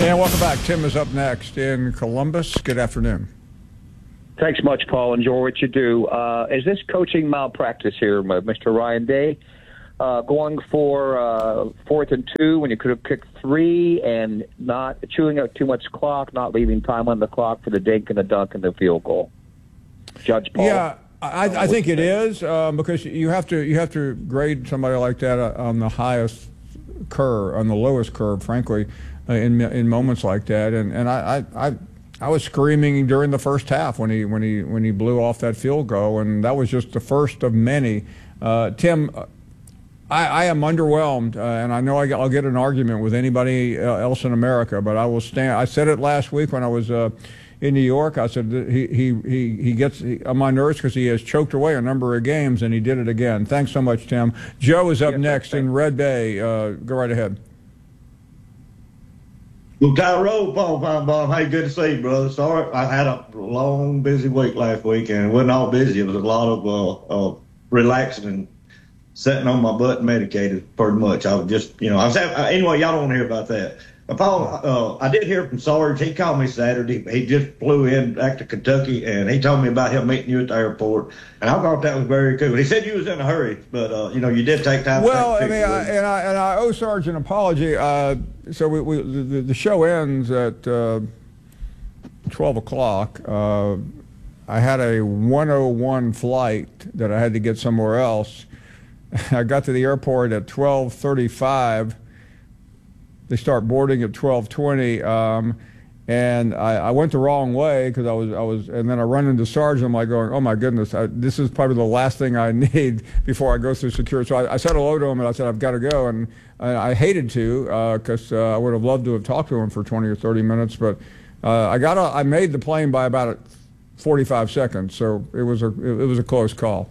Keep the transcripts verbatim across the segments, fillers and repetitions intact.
And welcome back. Tim is up next in Columbus. Good afternoon. Thanks much, Paul. Enjoy what you do. Uh, is this coaching malpractice here, Mister Ryan Day? Uh, going for uh, fourth and two when you could have kicked three and not chewing out too much clock, not leaving time on the clock for the dink and the dunk and the field goal. Judge Paul. Yeah, I, I think it is um, because you have to you have to grade somebody like that on the highest curve, on the lowest curve, frankly, uh, in in moments like that. And and I, I I I was screaming during the first half when he when he when he blew off that field goal, and that was just the first of many. Uh, Tim, I, I am underwhelmed, uh, and I know I, I'll get an argument with anybody else in America, but I will stand. I said it last week when I was uh, in New York. I said he he he, he gets on my nerves because he has choked away a number of games, and he did it again. Thanks so much, Tim. Joe is up yeah, next in Red Bay. Uh, go right ahead. Well, Tyrone, Paul Feinbaum, hey, good to see you, brother. Sorry, I had a long, busy week last week, and it wasn't all busy. It was a lot of uh, uh, relaxing and sitting on my butt and medicated pretty much. I was just, you know, I was having, anyway, y'all don't want to hear about that. But Paul, uh, I did hear from Sarge. He called me Saturday. He just flew in back to Kentucky, and he told me about him meeting you at the airport. And I thought that was very cool. He said you was in a hurry, but, uh, you know, you did take time. Well, to I mean, I, and, I, and I owe Sarge an apology. Uh, so we, we the, the show ends at uh, twelve o'clock. Uh, I had a one oh one flight that I had to get somewhere else. I got to the airport at twelve thirty-five. They start boarding at twelve twenty, um, and I, I went the wrong way because I was I was, and then I run into Sarge. And I'm like going, oh my goodness, I, this is probably the last thing I need before I go through security. So I, I said hello to him, and I said I've got to go, and I, I hated to because uh, uh, I would have loved to have talked to him for twenty or thirty minutes, but uh, I got I made the plane by about forty-five seconds, so it was a it was a close call.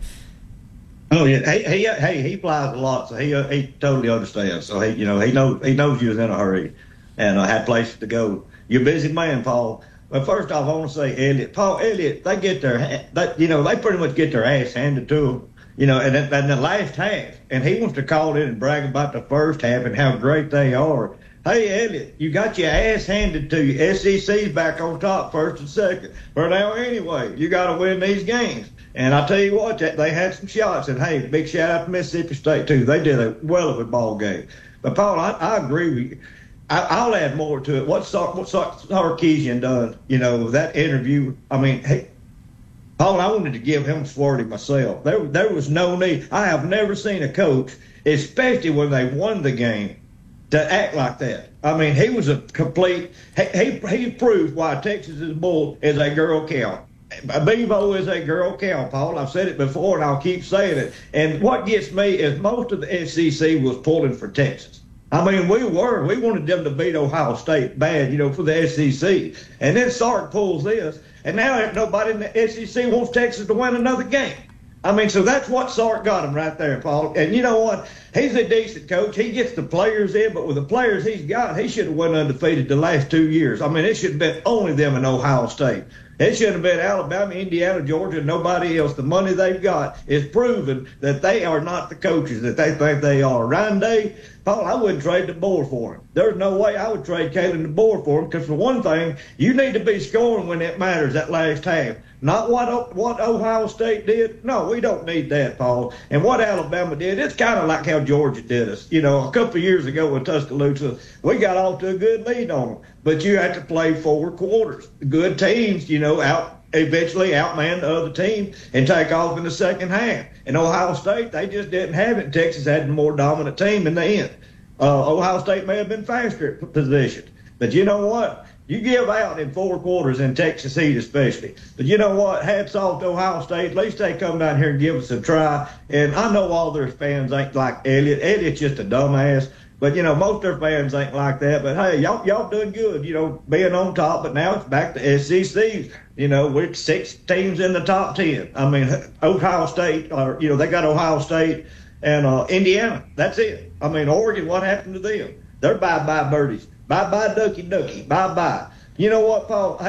Oh yeah, hey, hey, hey, he flies a lot, so he uh, he totally understands. So he, you know, he knows he knows you was in a hurry, and I uh, had places to go. You're a busy man, Paul. Well, first off, I want to say, Elliott, Paul, Elliott, they get their, they, you know, they pretty much get their ass handed to them, you know, and in the last half, and he wants to call in and brag about the first half and how great they are. Hey, Elliott, you got your ass handed to you. S E C's back on top, first and second. For now, anyway, you got to win these games. And I tell you what, they had some shots. And, hey, big shout-out to Mississippi State, too. They did a well of a ball game. But, Paul, I, I agree with you. I, I'll add more to it. What, Sar, what Sar, Sarkisian done, you know, that interview, I mean, hey, Paul, I wanted to give him Florida myself. There, there was no need. I have never seen a coach, especially when they won the game, to act like that. I mean, he was a complete he, – he, he proved why Texas's bull is a girl cow. Bevo is a girl cow, Paul. I've said it before, and I'll keep saying it. And what gets me is most of the S E C was pulling for Texas. I mean, we were. We wanted them to beat Ohio State bad, you know, for the S E C. And then Sark pulls this, and now nobody in the S E C wants Texas to win another game. I mean, so that's what Sark got him right there, Paul. And you know what? He's a decent coach. He gets the players in, but with the players he's got, he should have went undefeated the last two years. I mean, it should have been only them in Ohio State. It should have been Alabama, Indiana, Georgia, nobody else. The money they've got is proven that they are not the coaches that they think they are. Ryan Day, Paul, I wouldn't trade DeBoer for him. There's no way I would trade Kalen DeBoer for him because, for one thing, you need to be scoring when it matters that last half. Not what what Ohio State did. No, we don't need that, Paul. And what Alabama did, it's kind of like how Georgia did us. You know, a couple of years ago with Tuscaloosa, we got off to a good lead on them. But you had to play four quarters. Good teams, you know, out eventually outman the other team and take off in the second half. And Ohio State, they just didn't have it. Texas had the more dominant team in the end. Uh, Ohio State may have been faster at position. But you know what? You give out in four quarters in Texas Heat especially. But you know what? Hats off to Ohio State. At least they come down here and give us a try. And I know all their fans ain't like Elliott. Elliott's just a dumbass. But, you know, most of their fans ain't like that. But, hey, y'all y'all doing good, you know, being on top. But now it's back to S E C. You know, we're six teams in the top ten. I mean, Ohio State, or, you know, they got Ohio State and uh, Indiana. That's it. I mean, Oregon, what happened to them? They're bye-bye birdies. Bye-bye, ducky, ducky. Bye-bye. You know what, Paul? Hey,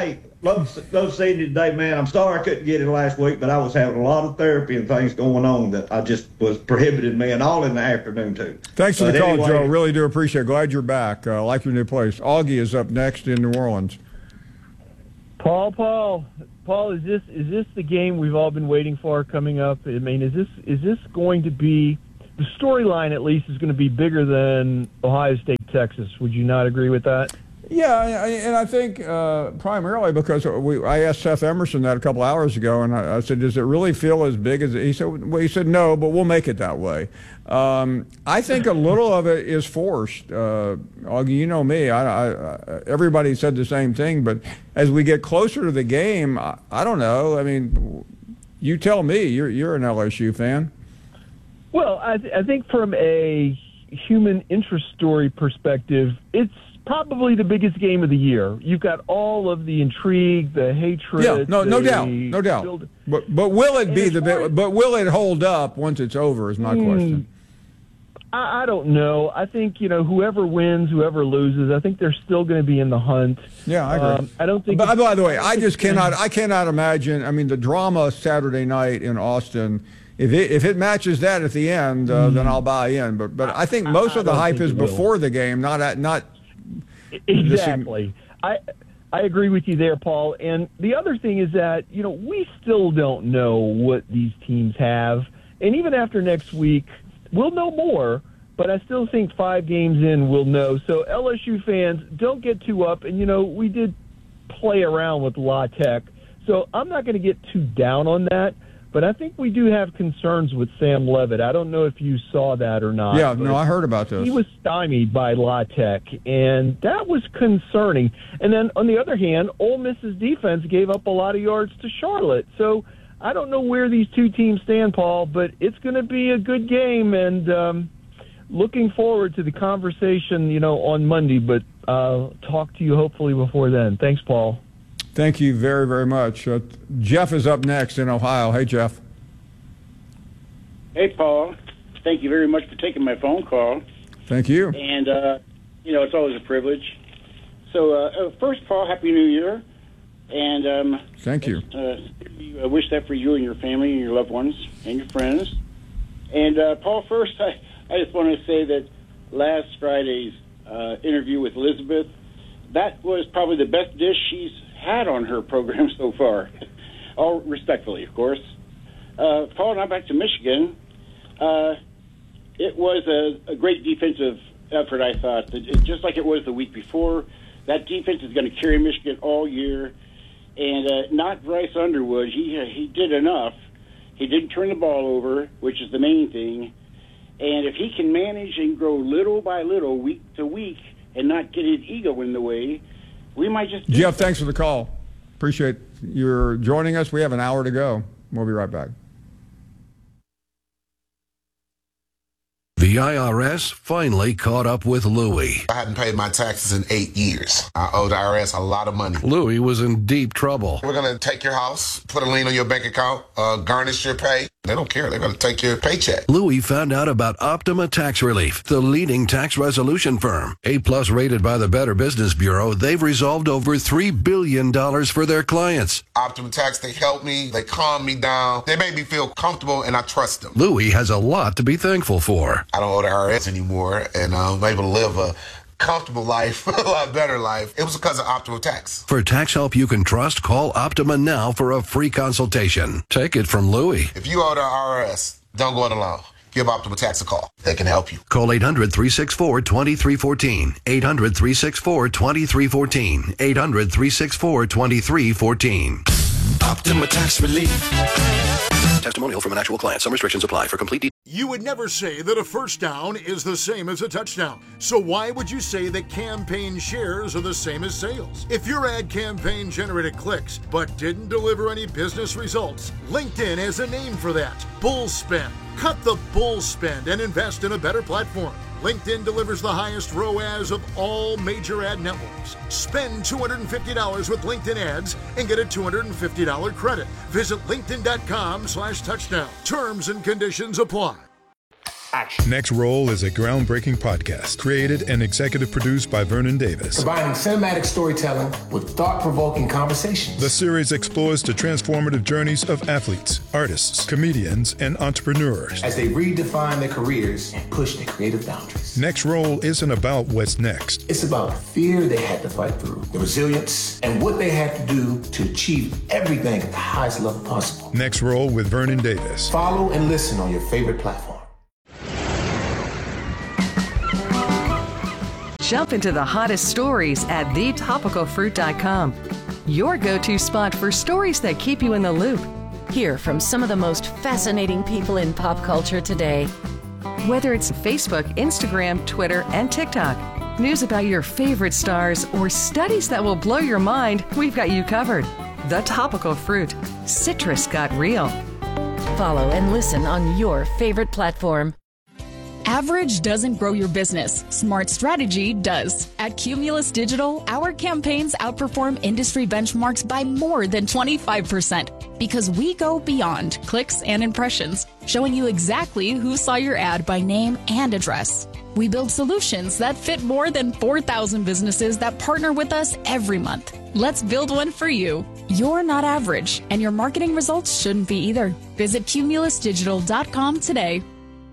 love, love seeing you today, man. I'm sorry I couldn't get it last week, but I was having a lot of therapy and things going on that I just was prohibited me, and all in the afternoon, too. Thanks for but the call, anyway, Joe. Really do appreciate it. Glad you're back. Uh, like your new place. Augie is up next in New Orleans. Paul, Paul, Paul, is this is this the game we've all been waiting for coming up? I mean, is this is this going to be the storyline? At least is going to be bigger than Ohio State, Texas. Would you not agree with that? Yeah, and I think uh, primarily because we, I asked Seth Emerson that a couple hours ago, and I, I said, "Does it really feel as big as it?" He said, "Well, he said no, but we'll make it that way." Um, I think a little of it is forced. Uh, Augie, you know me. I, I, everybody said the same thing, but as we get closer to the game, I, I don't know. I mean, you tell me. You're you're an L S U fan. Well, I, th- I think from a human interest story perspective, it's probably the biggest game of the year. You've got all of the intrigue, the hatred. Yeah, no, no the doubt, no doubt. build- But but will it And be it's the more- bit? But will it hold up once it's over? Is my Hmm. question. I, I don't know. I think, you know, whoever wins, whoever loses, I think they're still going to be in the hunt. Yeah, I agree. Um, I don't think. But it's- by the way, I don't just think it's- cannot. I cannot imagine. I mean, the drama Saturday night in Austin. If it if it matches that at the end, uh, then I'll buy in. But but I think most I of the don't hype think is it will. before the game, not at not. Exactly. I I agree with you there, Paul. And the other thing is that, you know, we still don't know what these teams have. And even after next week, we'll know more. But I still think five games in, we'll know. So L S U fans, don't get too up. And, you know, we did play around with La Tech. So I'm not going to get too down on that. But I think we do have concerns with Sam Levitt. I don't know if you saw that or not. Yeah, but no, I heard about this. He was stymied by La Tech, and that was concerning. And then, on the other hand, Ole Miss's defense gave up a lot of yards to Charlotte. So I don't know where these two teams stand, Paul, but it's going to be a good game, and um, looking forward to the conversation, you know, on Monday. But uh, talk to you hopefully before then. Thanks, Paul. Thank you very, very much. Uh, Jeff is up next in Ohio. Hey, Jeff. Hey, Paul. Thank you very much for taking my phone call. Thank you. And, uh, you know, it's always a privilege. So, uh, first, Paul, Happy New Year. And um, Thank you. Uh, I wish that for you and your family and your loved ones and your friends. And, uh, Paul, first, I, I just want to say that last Friday's uh, interview with Elizabeth, that was probably the best dish she's had on her program so far. All respectfully, of course. Uh, Paul, now back to Michigan. Uh, it was a, a great defensive effort, I thought. It, just like it was the week before, that defense is going to carry Michigan all year. And uh, not Bryce Underwood. He, uh, he did enough. He didn't turn the ball over, which is the main thing. And if he can manage and grow little by little, week to week, and not get his ego in the way, we might just... Jeff, thanks for the call. Appreciate your joining us. We have an hour to go. We'll be right back. The I R S finally caught up with Louie. I hadn't paid my taxes in eight years. I owed the I R S a lot of money. Louie was in deep trouble. We're going to take your house, put a lien on your bank account, uh, garnish your pay. They don't care. They're going to take your paycheck. Louie found out about Optima Tax Relief, the leading tax resolution firm. A-plus rated by the Better Business Bureau, they've resolved over three billion dollars for their clients. Optima Tax, they help me. They calm me down. They make me feel comfortable, and I trust them. Louie has a lot to be thankful for. I don't owe the I R S anymore, and I'm able to live a comfortable life, a lot better life. It was because of Optima Tax. For tax help you can trust, call Optima now for a free consultation. Take it from Louie. If you owe the I R S, don't go it alone. Give Optima Tax a call. They can help you. Call eight hundred, three six four, two three one four. eight hundred, three six four, two three one four. eight hundred, three six four, two three one four. Optima Tax Relief. Testimonial from an actual client. Some restrictions apply. For complete details. You would never say that a first down is the same as a touchdown. So why would you say that campaign shares are the same as sales? If your ad campaign generated clicks but didn't deliver any business results, LinkedIn has a name for that. Bull spend. Cut the bull spend and invest in a better platform. LinkedIn delivers the highest R O A S of all major ad networks. Spend two hundred fifty dollars with LinkedIn ads and get a two hundred fifty dollars credit. Visit linkedin dot com slash touchdown. Terms and conditions apply. action. Next Roll is a groundbreaking podcast created and executive produced by Vernon Davis. Combining cinematic storytelling with thought-provoking conversations. The series explores the transformative journeys of athletes, artists, comedians, and entrepreneurs as they redefine their careers and push their creative boundaries. Next Roll isn't about what's next. It's about the fear they had to fight through, the resilience, and what they had to do to achieve everything at the highest level possible. Next Roll with Vernon Davis. Follow and listen on your favorite platform. Jump into the hottest stories at the topical fruit dot com. Your go-to spot for stories that keep you in the loop. Hear from some of the most fascinating people in pop culture today. Whether it's Facebook, Instagram, Twitter, and TikTok, news about your favorite stars, or studies that will blow your mind, we've got you covered. The Topical Fruit. Citrus got real. Follow and listen on your favorite platform. Average doesn't grow your business. Smart strategy does. At Cumulus Digital, our campaigns outperform industry benchmarks by more than twenty-five percent because we go beyond clicks and impressions, showing you exactly who saw your ad by name and address. We build solutions that fit more than four thousand businesses that partner with us every month. Let's build one for you. You're not average, and your marketing results shouldn't be either. Visit cumulus digital dot com today.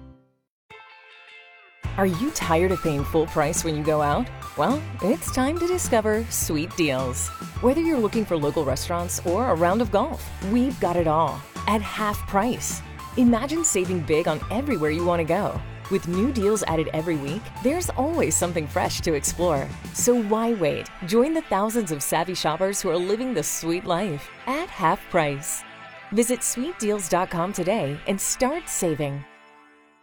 Are you tired of paying full price when you go out? Well, it's time to discover Sweet Deals. Whether you're looking for local restaurants or a round of golf, we've got it all at half price. Imagine saving big on everywhere you want to go. With new deals added every week, there's always something fresh to explore. So why wait? Join the thousands of savvy shoppers who are living the sweet life at half price. Visit sweet deals dot com today and start saving.